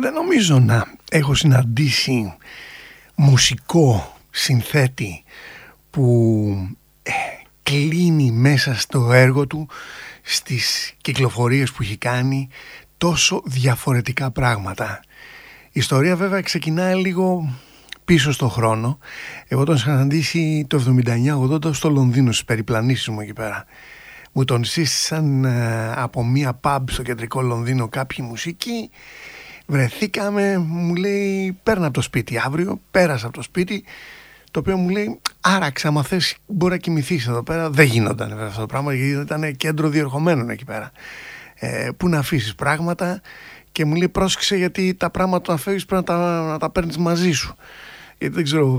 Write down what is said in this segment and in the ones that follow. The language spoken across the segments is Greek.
Δεν νομίζω να έχω συναντήσει μουσικό συνθέτη που κλείνει μέσα στο έργο του, στις κυκλοφορίες που έχει κάνει, τόσο διαφορετικά πράγματα. Η ιστορία βέβαια ξεκινάει λίγο πίσω στο χρόνο. Εγώ τον συναντήσει το 79-80 στο Λονδίνο, στις περιπλανήσεις μου εκεί πέρα. Μου τον σύστησαν από μία pub στο κεντρικό Λονδίνο κάποιοι μουσικοί. Βρεθήκαμε, μου λέει παίρνα από το σπίτι αύριο. Πέρασα από το σπίτι, το οποίο μου λέει άραξε, άμα θες μπορεί να κοιμηθείς εδώ πέρα. Δεν γινόταν βέβαια αυτό το πράγμα, γιατί ήταν κέντρο διερχομένων εκεί πέρα. Πού να αφήσεις πράγματα, και μου λέει πρόσεξε, γιατί τα πράγματα που αφήσεις πρέπει να τα παίρνεις μαζί σου. Γιατί δεν ξέρω,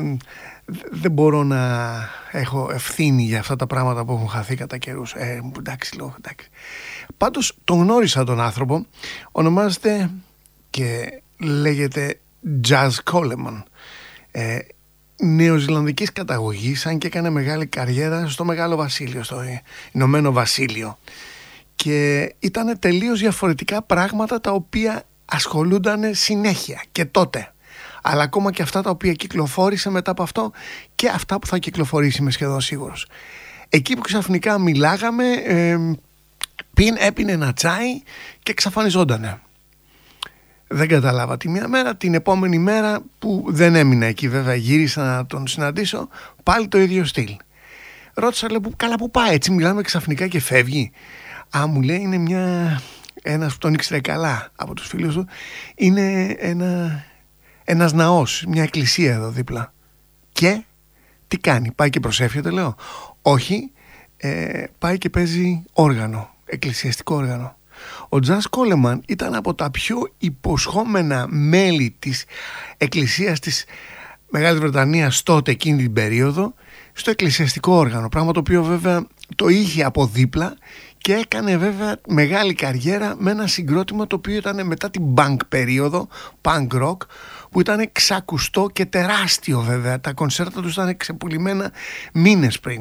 δεν μπορώ να έχω ευθύνη για αυτά τα πράγματα που έχουν χαθεί κατά καιρούς. Εντάξει. Πάντως τον γνώρισα τον άνθρωπο. Ονομάζεται και λέγεται Jazz Coleman. Νεοζηλανδικής καταγωγής, αν και έκανε μεγάλη καριέρα στο Μεγάλο Βασίλειο, στο Ηνωμένο Βασίλειο. Και ήταν τελείως διαφορετικά πράγματα τα οποία ασχολούνταν συνέχεια και τότε. Αλλά ακόμα και αυτά τα οποία κυκλοφόρησε μετά από αυτό και αυτά που θα κυκλοφορήσει, είμαι σχεδόν σίγουρος. Εκεί που ξαφνικά μιλάγαμε, έπινε ένα τσάι και εξαφανιζόντανε. Δεν κατάλαβα τη μία μέρα. Την επόμενη μέρα που δεν έμεινα εκεί βέβαια, γύρισα να τον συναντήσω, πάλι το ίδιο στυλ. Ρώτησα, λέω, καλά που πάει, έτσι μιλάμε ξαφνικά και φεύγει. Μου λέει είναι ένας που τον ήξερε καλά από τους φίλους του, είναι ένας ναός, μια εκκλησία εδώ δίπλα. Και τι κάνει, πάει και προσεύχεται, λέω. Όχι, πάει και παίζει όργανο, εκκλησιαστικό όργανο. Ο Jazz Coleman ήταν από τα πιο υποσχόμενα μέλη της εκκλησίας της Μεγάλης Βρετανίας τότε, εκείνη την περίοδο, στο εκκλησιαστικό όργανο, πράγμα το οποίο βέβαια το είχε από δίπλα και έκανε βέβαια μεγάλη καριέρα με ένα συγκρότημα το οποίο ήταν μετά την punk περίοδο, punk rock, που ήταν ξακουστό και τεράστιο βέβαια. Τα κονσέρτα τους ήταν ξεπουλημένα μήνες πριν.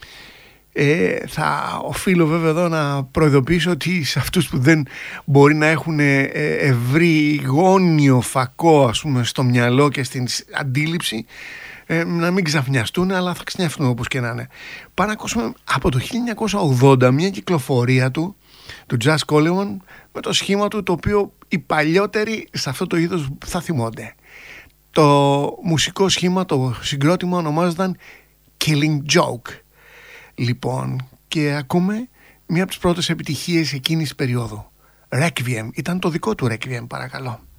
Θα οφείλω βέβαια εδώ να προειδοποιήσω ότι σε αυτούς που δεν μπορεί να έχουν ευρύ γόνιο φακό, ας πούμε, στο μυαλό και στην αντίληψη, να μην ξαφνιαστούν, αλλά θα ξαφνιαστούν όπως και να είναι. Πάμε να ακούσουμε από το 1980 μια κυκλοφορία του Jazz Coleman, με το σχήμα του, το οποίο οι παλιότεροι σε αυτό το είδος θα θυμώνται. Το μουσικό σχήμα, το συγκρότημα ονομάζονταν Killing Joke. Λοιπόν, και ακούμε μια από τις πρώτες επιτυχίες εκείνης της περίοδου. Requiem, ήταν το δικό του Requiem, παρακαλώ.